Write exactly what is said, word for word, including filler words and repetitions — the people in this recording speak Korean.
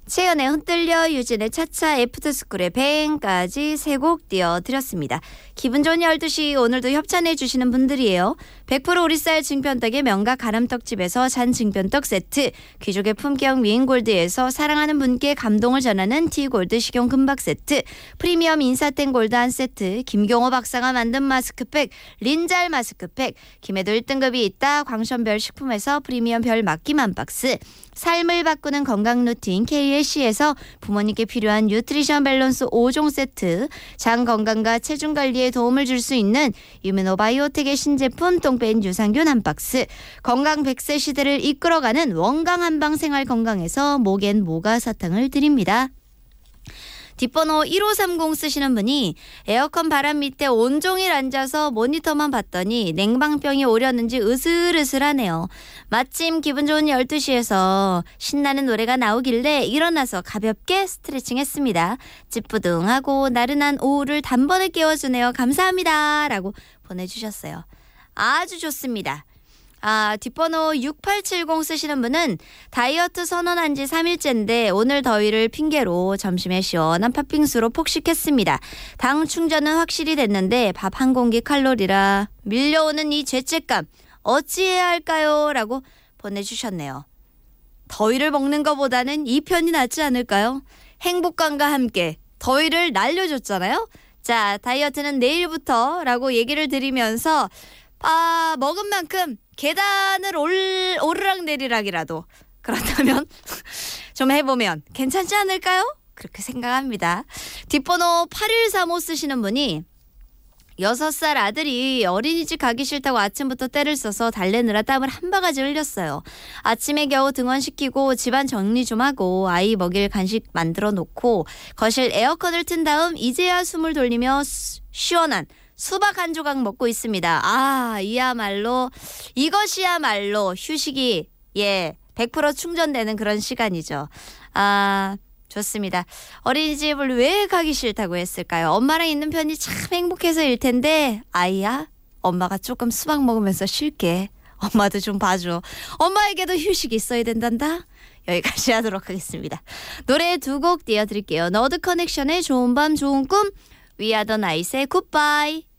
채연의 흔들려, 유진의 차차, 애프터스쿨의 뱅까지 세 곡 띄워드렸습니다. 기분 좋은 열두 시 오늘도 협찬해 주시는 분들이에요. 백 퍼센트 오리쌀 증편떡의 명가 가람떡집에서 잔 증편떡 세트, 귀족의 품격 미인골드에서 사랑하는 분께 감동을 전하는 티골드 식용 금박 세트, 프리미엄 인사땡 골드 한 세트, 김경호 박사가 만든 마스크팩 린잘 마스크팩, 김해도 일 등급이 있다 광천별 식품에서 프리미엄 별 맡김 한 박스, 삶을 바꾸는 건강 루틴 케이엘씨에서 부모님께 필요한 뉴트리션 밸런스 오 종 세트, 장 건강과 체중 관리에 도움을 줄 수 있는 유메노바이오텍의 신제품 똥뺀 유산균 한 박스, 건강 백 세 시대를 이끌어가는 원강 한방 생활 건강에서 목엔 모가 사탕을 드립니다. 뒷번호 일오삼공 쓰시는 분이 에어컨 바람 밑에 온종일 앉아서 모니터만 봤더니 냉방병이 오렸는지 으슬으슬하네요. 마침 기분 좋은 열두 시에서 신나는 노래가 나오길래 일어나서 가볍게 스트레칭 했습니다. 찌뿌둥하고 나른한 오후를 단번에 깨워주네요. 감사합니다. 라고 보내주셨어요. 아주 좋습니다. 아, 뒷번호 육팔칠공 쓰시는 분은 다이어트 선언한 지 삼 일째인데 오늘 더위를 핑계로 점심에 시원한 팥빙수로 폭식했습니다. 당 충전은 확실히 됐는데 밥 한 공기 칼로리라 밀려오는 이 죄책감 어찌해야 할까요? 라고 보내주셨네요. 더위를 먹는 것보다는 이 편이 낫지 않을까요? 행복감과 함께 더위를 날려줬잖아요. 자, 다이어트는 내일부터 라고 얘기를 드리면서 아, 먹은 만큼 계단을 올, 오르락 내리락이라도 그렇다면 좀 해보면 괜찮지 않을까요? 그렇게 생각합니다. 뒷번호 팔일삼오 쓰시는 분이 여섯 살 아들이 어린이집 가기 싫다고 아침부터 떼를 써서 달래느라 땀을 한 바가지 흘렸어요. 아침에 겨우 등원시키고 집안 정리 좀 하고 아이 먹일 간식 만들어 놓고 거실 에어컨을 튼 다음 이제야 숨을 돌리며 수, 시원한 수박 한 조각 먹고 있습니다. 아, 이야말로 이것이야말로 휴식이 예 백 퍼센트 충전되는 그런 시간이죠. 아, 좋습니다. 어린이집을 왜 가기 싫다고 했을까요? 엄마랑 있는 편이 참 행복해서일 텐데 아이야 엄마가 조금 수박 먹으면서 쉴게. 엄마도 좀 봐줘. 엄마에게도 휴식이 있어야 된단다. 여기까지 하도록 하겠습니다. 노래 두 곡 띄워드릴게요. 너드 커넥션의 좋은 밤 좋은 꿈, 위아더 나이스의 굿바이.